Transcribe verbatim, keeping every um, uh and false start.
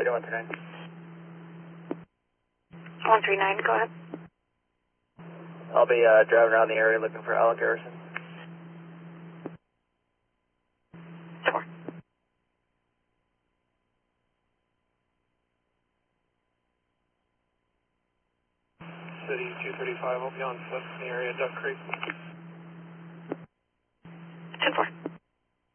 City one three nine. one three nine, go ahead. I'll be uh, driving around the area looking for Alec Garrison. Sure. City two thirty-five will be on foot in the area of Duck Creek.